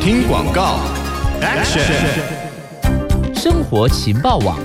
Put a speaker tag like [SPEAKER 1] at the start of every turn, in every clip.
[SPEAKER 1] 听广告 ，Action！
[SPEAKER 2] 生活情报网。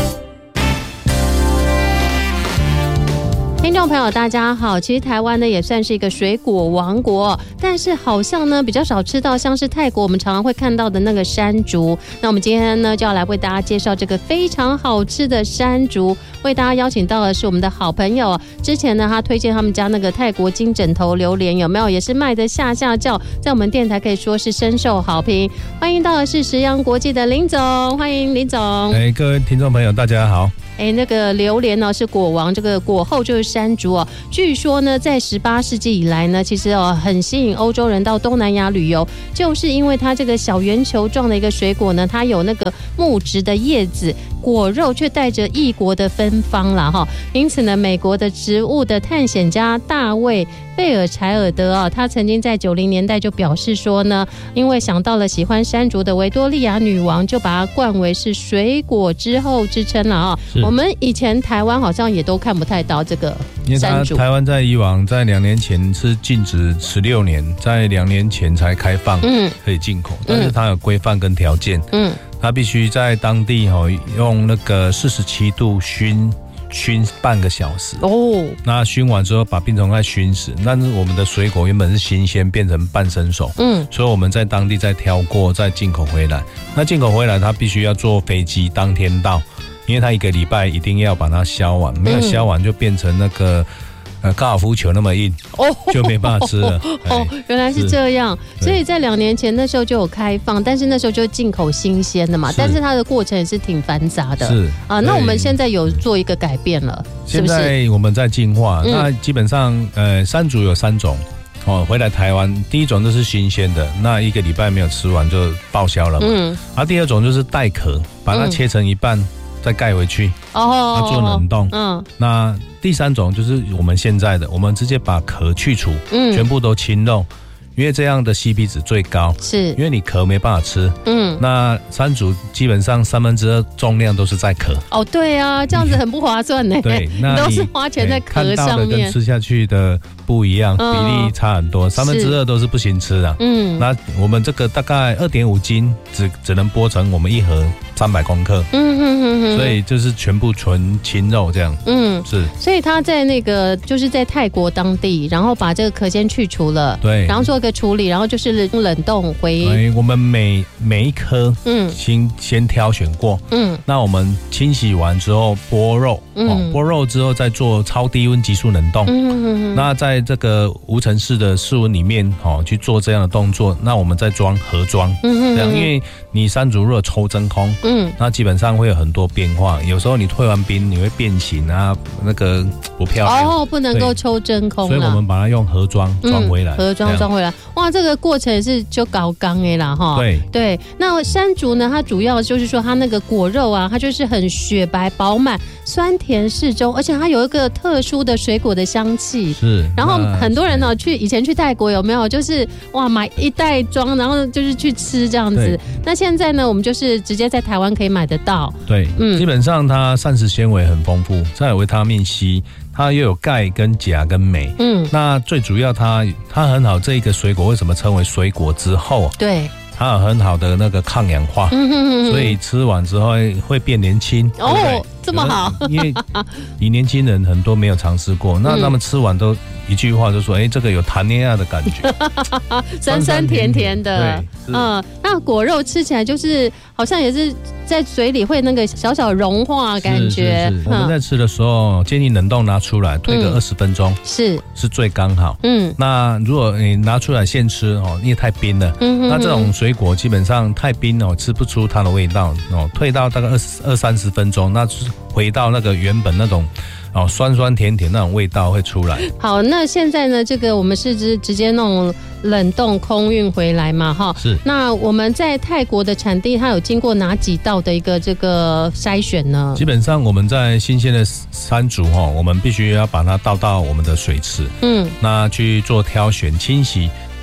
[SPEAKER 3] 听众朋友大家好，其实台湾呢也算是一个水果王国，但是好像呢比较少吃到像是泰国我们常常会看到的那个山竹。那我们今天呢就要来为大家介绍这个非常好吃的山竹，为大家邀请到的是我们的好朋友，之前呢他推荐他们家那个泰国金枕头榴莲，有没有也是卖得下叫，在我们电台可以说是深受好评。欢迎到的是食阳国际的林总，欢迎林总。
[SPEAKER 4] 各位听众朋友大家好。
[SPEAKER 3] 那个榴莲呢是果王，这个果后就是山竹哦。据说呢，在18世纪以来呢，其实很吸引欧洲人到东南亚旅游，就是因为它这个小圆球状的一个水果呢，它有那个木质的叶子，果肉却带着异国的芬芳啦哈。因此呢，美国的植物的探险家大卫贝尔柴尔德啊，他曾经在90年代就表示说呢，因为想到了喜欢山竹的维多利亚女王，就把它冠为是水果之后之称了啊。我们以前台湾好像也都看不太到这个山竹，
[SPEAKER 4] 因为台湾在以往在2年前是禁止16年，在2年前才开放，可以进口，但是它有规范跟条件，它必须在当地用那个47度熏半个小时哦，那熏完之后把病虫害熏死。但是我们的水果原本是新鲜，变成半生熟，所以我们在当地再挑过，再进口回来。那进口回来，它必须要坐飞机当天到，因为它1个礼拜一定要把它削完，没有削完就变成那个高尔夫球那么硬，就没办法吃了。
[SPEAKER 3] 原来是这样。所以在2年前那时候就有开放，但是那时候就进口新鲜的嘛，但是它的过程也是挺繁杂的。是啊，那我们现在有做一个改变了，是不是？
[SPEAKER 4] 现在我们在进化，那基本上山竹有3种。回来台湾，第一种就是新鲜的，那1个礼拜没有吃完就报销了嘛。第二种就是带壳，把它切成一半，再盖回去，做冷冻。那第3种就是我们现在的，我们直接把壳去除，全部都清肉，因为这样的 CP 值最高，是因为你壳没办法吃。那山竹基本上2/3重量都是在壳。
[SPEAKER 3] 对啊，这样子很不划算呢。对，那都是花钱在壳上面，看到的
[SPEAKER 4] 跟吃下去的不一样，比例差很多，2/3都是不行吃的。那我们这个大概2.5斤，只能剥成我们1盒300公克。所以就是全部纯青肉这样。是。
[SPEAKER 3] 所以他在那个就是在泰国当地，然后把这个壳先去除了，对，然后做个处理，然后就是冷冻回。
[SPEAKER 4] 我们每一颗先挑选过，那我们清洗完之后剥肉，剥肉之后再做超低温急速冷冻。那在这个无尘室的室温里面去做这样的动作，那我们再装盒装，这样，因为你山竹如果抽真空，那基本上会有很多变化，有时候你退完冰你会变形啊，那个不漂亮，
[SPEAKER 3] 不能够抽真空，
[SPEAKER 4] 所以我们把它用盒装装回来，
[SPEAKER 3] 盒装装回来。哇，这个过程也是就搞刚的啦哈。对，那山竹呢，它主要就是说它那个果肉啊，它就是很雪白饱满，酸甜适中，而且它有一个特殊的水果的香气。是，然后很多人以前去泰国有没有就是买一袋装，然后就是去吃这样子。那现在呢，我们就是直接在台湾可以买得到。对，
[SPEAKER 4] 基本上它膳食纤维很丰富，再有维他命 C， 它又有钙跟钾跟镁。那最主要它很好，这一个水果为什么称为水果之后？对。它有很好的那个抗氧化，所以吃完之后会变年轻。
[SPEAKER 3] 这么好，
[SPEAKER 4] 因为你年轻人很多没有尝试过，那他们吃完都一句话就说：“这个有谈恋爱的感觉，
[SPEAKER 3] 酸酸甜甜的。”那果肉吃起来就是好像也是在嘴里会那个小小融化感觉。
[SPEAKER 4] 我们在吃的时候建议冷冻拿出来退个20分钟，是最刚好。那如果你拿出来现吃因为太冰了，那这种水果基本上太冰吃不出它的味道退到大概20-30分钟，那回到那个原本那种酸酸甜甜那种味道会出来。
[SPEAKER 3] 好，那现在呢，这个我们是直接那种冷冻空运回来嘛，哈。是。那我们在泰国的产地，它有经过哪几道的一个这个筛选呢？
[SPEAKER 4] 基本上我们在新鲜的山竹我们必须要把它倒到我们的水池，那去做挑选清洗。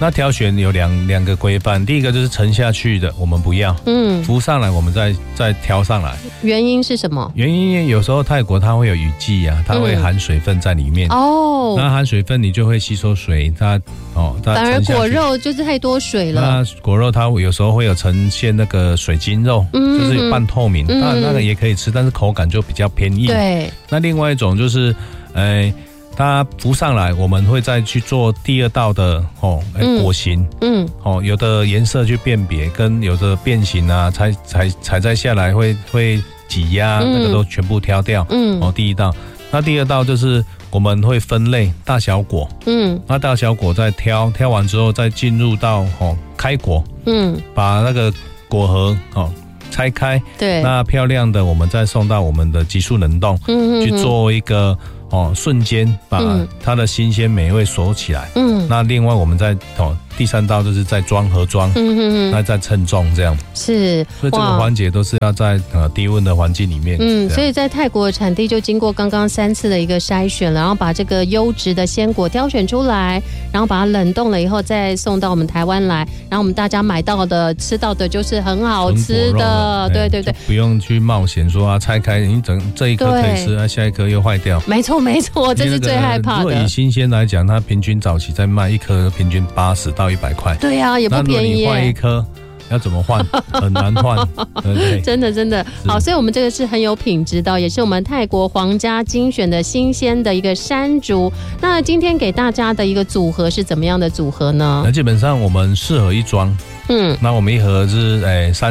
[SPEAKER 4] 那挑选有两个规范，第一个就是沉下去的我们不要，浮上来我们再挑上来。
[SPEAKER 3] 原因是什么？
[SPEAKER 4] 原因有时候泰国它会有雨季啊，它会含水分在里面。那含水分你就会吸收水，它
[SPEAKER 3] 反而果肉就是太多水了。
[SPEAKER 4] 那果肉它有时候会有呈现那个水晶肉，就是有半透明，那个也可以吃，但是口感就比较偏硬。对。那另外一种就是，它浮上来，我们会再去做第二道的果形，有的颜色去辨别，跟有的变形啊，采摘下来会挤压，那个都全部挑掉。第一道，那第二道就是我们会分类大小果，那大小果再挑完之后，再进入到开果，把那个果核拆开，对，那漂亮的我们再送到我们的急速冷冻，去做一个瞬间把它的新鲜美味锁起来。那另外我们再第三道就是再装盒装，那再称重这样。是，所以这个环节都是要在低温的环境里面。
[SPEAKER 3] 所以在泰国的产地就经过刚刚3次的一个筛选了，然后把这个优质的鲜果挑选出来，然后把它冷冻了以后再送到我们台湾来，然后我们大家买到的吃到的就是很好吃的，对对对，
[SPEAKER 4] 不用去冒险说拆开你这一颗可以吃，下一颗又坏掉。
[SPEAKER 3] 没错没错，这是最害怕的。
[SPEAKER 4] 如果以新鲜来讲，它平均早期在卖一颗平均80到100块。
[SPEAKER 3] 对啊，也不便宜耶。
[SPEAKER 4] 那如果你换一颗要怎么换？很难换，对不对？
[SPEAKER 3] 真的好，所以我们这个是很有品质的，也是我们泰国皇家精选的新鲜的一个山竹。那今天给大家的一个组合是怎么样的组合呢？
[SPEAKER 4] 那基本上我们4盒1装，那我们一盒是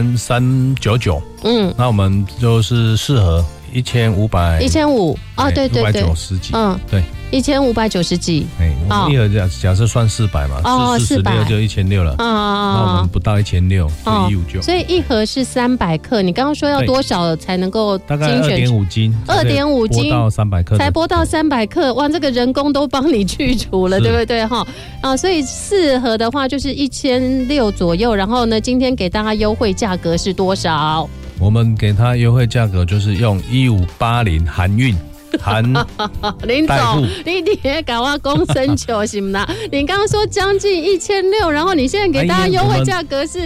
[SPEAKER 4] 399，那我们就是4盒1500
[SPEAKER 3] 啊，对对对
[SPEAKER 4] ，590几，对。
[SPEAKER 3] 1590几，
[SPEAKER 4] 我们一盒假设算400嘛，416就1600了，那我们不到1600，就159。
[SPEAKER 3] 所以一盒是300克，你刚刚说要多少才能够
[SPEAKER 4] 大概2.5斤
[SPEAKER 3] ，2.5斤
[SPEAKER 4] 到300克，
[SPEAKER 3] 才剥到300克，哇，这个人工都帮你去除了，对不对哈？所以4盒的话就是1600左右，然后呢，今天给大家优惠价格是多少？
[SPEAKER 4] 我们给他优惠价格就是用1580含运。
[SPEAKER 3] 林总，你别搞我公生球行吗？你刚刚说将近1600，然后你现在给大家优惠价格是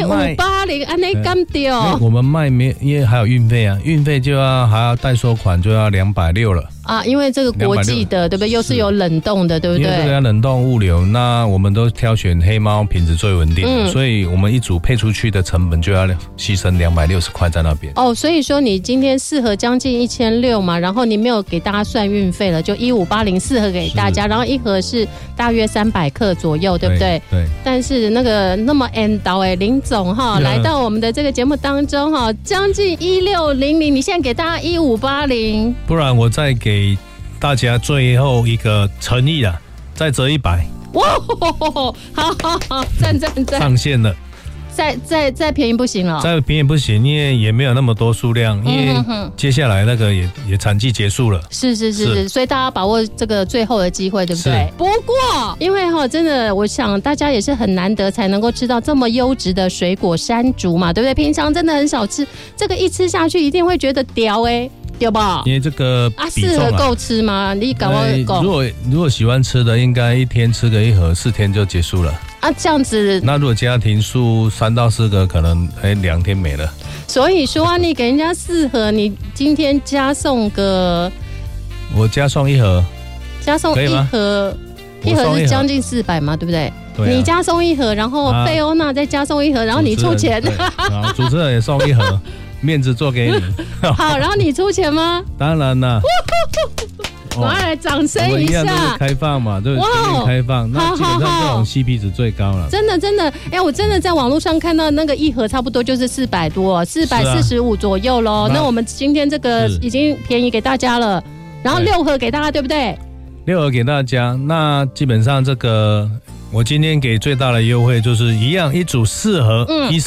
[SPEAKER 3] 1580，安内干掉。
[SPEAKER 4] 我们卖没，因为还有运费啊，运费还要代收款就要260了。
[SPEAKER 3] 因为这个国际的，对不对？又是有冷冻的，对不对？
[SPEAKER 4] 因为这个要冷冻物流，那我们都挑选黑猫品质最稳定，所以我们一组配出去的成本就要牺牲260块在那边。
[SPEAKER 3] 所以说你今天4盒将近1600嘛，然后你没有给大家算运费了，就15804盒给大家，然后一盒是大约300克左右，对不对？对。但是那么林总来到我们的这个节目当中将近1600，你现在给大家1580，
[SPEAKER 4] 不然我再给大家最后一个诚意啦，再折100。
[SPEAKER 3] 哇，好，赞，
[SPEAKER 4] 上线了。
[SPEAKER 3] 再便宜不行了，
[SPEAKER 4] 再便宜不行，因为也没有那么多数量，因为接下来那个也产季结束了。是，所以大家把握这个最后的机会，对不对？不过，因为真的，我想大家也是很难得才能够吃到这么优质的水果山竹嘛，对不对？平常真的很少吃，这个一吃下去一定会觉得屌对吧？ 因为这个
[SPEAKER 3] 适合够吃吗？你搞够？
[SPEAKER 4] 如果喜欢吃的，应该一天吃个1盒，4天就结束了。
[SPEAKER 3] 这样子。
[SPEAKER 4] 那如果家庭数3到4个，可能2天没了。
[SPEAKER 3] 所以说你给人家4盒，你今天加送个，
[SPEAKER 4] 我加送1盒，
[SPEAKER 3] 加送1盒，1盒是将近400嘛，对不对？对。你加送1盒，然后费欧娜再加送1盒，然后你出钱。
[SPEAKER 4] 主持人也送1盒。面子做给你。
[SPEAKER 3] 好，然后你出钱吗？
[SPEAKER 4] 当然了。
[SPEAKER 3] 我要来掌声一下。我们一样都是
[SPEAKER 4] 开放嘛，对不对？全面开放，那基本上这种 CP 值最高了。
[SPEAKER 3] 真的，我真的在网络上看到那个1盒差不多就是400多，445左右咯。那我们今天这个已经便宜给大家了，然后6盒给大家，对不对
[SPEAKER 4] ？6盒给大家，那基本上这个。我今天给最大的优惠就是一样，一组4盒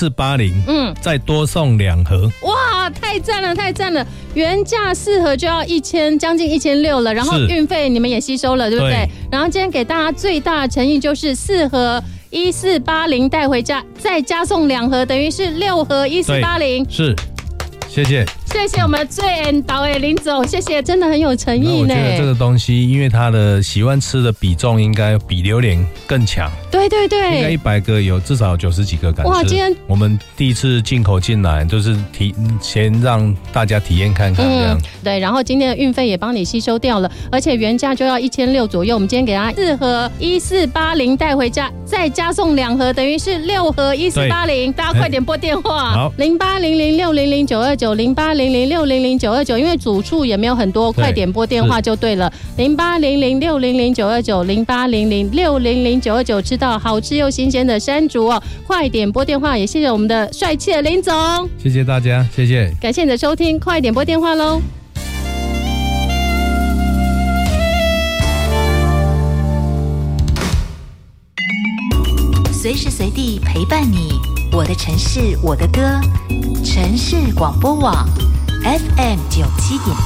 [SPEAKER 4] ，1480，再多送2盒。
[SPEAKER 3] 哇，太赞了！原价4盒就要将近1600了，然后运费你们也吸收了，对不对？然后今天给大家最大的诚意就是4盒1480带回家，再加送2盒，等于是6盒1480。
[SPEAKER 4] 是，谢谢。
[SPEAKER 3] 谢谢我们最恩导的林总，谢谢，真的很有诚意呢。
[SPEAKER 4] 我觉得这个东西，因为它的喜欢吃的比重应该比榴莲更强。
[SPEAKER 3] 对对对，
[SPEAKER 4] 应该100个有至少90几个敢吃。
[SPEAKER 3] 哇，今天
[SPEAKER 4] 我们第一次进口进来，就是先让大家体验看看这样。
[SPEAKER 3] 对，然后今天的运费也帮你吸收掉了，而且原价就要1600左右，我们今天给他4盒1480带回家，再加送2盒，等于是6盒1480，大家快点拨电话。
[SPEAKER 4] 好
[SPEAKER 3] ，0800600929，0800600929，因为组数也没有很多，快点拨电话就对了。0800600929，0800600929，吃到好吃又新鲜的山竹哦，快点拨电话。也谢谢我们的帅气的林总，
[SPEAKER 4] 谢谢大家，谢谢，
[SPEAKER 3] 感谢你的收听，快点拨电话喽。
[SPEAKER 5] 随时随地陪伴你，我的城市，我的歌，城市广播网 FM 97.1。